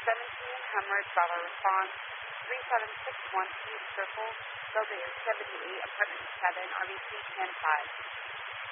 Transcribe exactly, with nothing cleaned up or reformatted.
seventeen Hemorrhage Bravo response. three seven six one East Circle, Building seventy-eight, Apartment seven, R V C ten five.